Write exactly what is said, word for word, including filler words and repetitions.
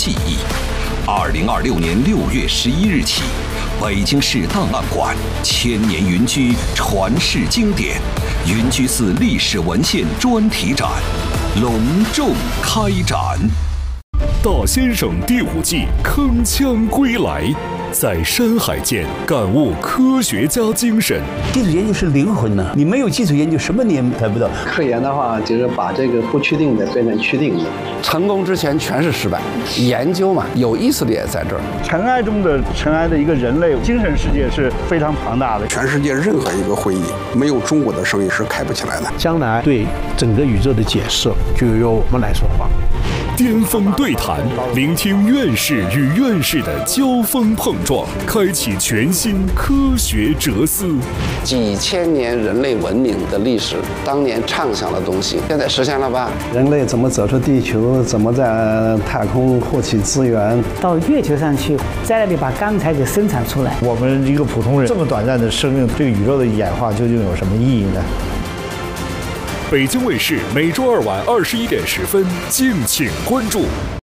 记忆。二零二六年六月十一日起，北京市档案馆千年云居传世经典云居寺历史文献专题展隆重开展。大先生第五季铿锵归来，在山海间感悟科学家精神。 基础研究是灵魂呢，你没有基础研究，什么你也猜不到。 科研的话，就是把这个不确定的变成确定的。 成功之前全是失败，研究嘛，有意思的也在这儿。 尘埃中的尘埃的一个人类精神世界是非常庞大的。 全世界任何一个会议，没有中国的声音是开不起来的。 将来对整个宇宙的解释，就由我们来说话。 巅峰对谈，聆听院士与院士的交锋碰撞，开启全新科学哲思。 几千年人类文明的历史，当年畅想的东西，现在实现了吧？ 人类怎么走出地球？怎么在太空获取资源？ 到月球上去，在那里把钢材给生产出来。 我们一个普通人这么短暂的生命，这个宇宙的演化究竟有什么意义呢？ 北京卫视每周二晚二十一点十分，敬请关注。